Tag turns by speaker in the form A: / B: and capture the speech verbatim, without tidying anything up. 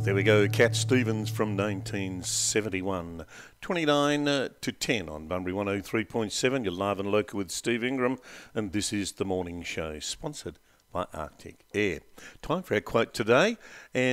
A: There we go, Cat Stevens from nineteen seventy-one. twenty-nine uh, to ten on Bunbury one oh three point seven. You're live and local with Steve Ingram, and this is The Morning Show, sponsored by Arctic Air. Time for our quote today, and